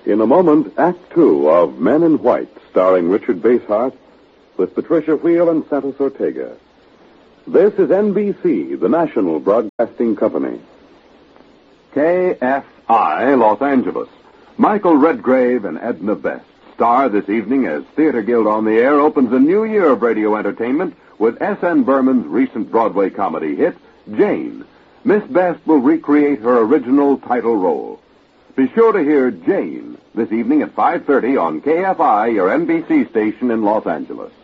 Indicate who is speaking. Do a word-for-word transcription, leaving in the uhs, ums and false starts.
Speaker 1: In a moment, Act Two of Men in White, starring Richard Basehart, with Patricia Wheel and Santos Ortega. This is N B C, the national broadcasting company.
Speaker 2: K F I, Los Angeles. Michael Redgrave and Edna Best star this evening as Theater Guild on the Air opens a new year of radio entertainment with S N Berman's recent Broadway comedy hit, Jane. Miss Best will recreate her original title role. Be sure to hear Jane this evening at five thirty on K F I, your N B C station in Los Angeles.